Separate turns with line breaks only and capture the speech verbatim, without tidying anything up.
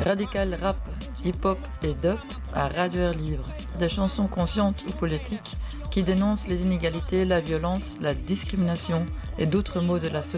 Radical rap, hip-hop et dub à Radio Air Libre. Des chansons conscientes ou politiques qui dénoncent les inégalités, la violence, la discrimination et d'autres maux de la société.